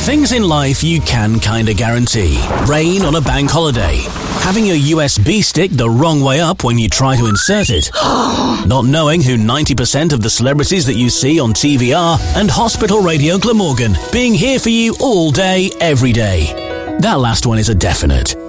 Things in life you can kinda guarantee. Rain on a bank holiday. Having your USB stick the wrong way up when you try to insert it. Not knowing who 90% of the celebrities that you see on TV are. And Hospital Radio Glamorgan being here for you all day, every day. That last one is a definite.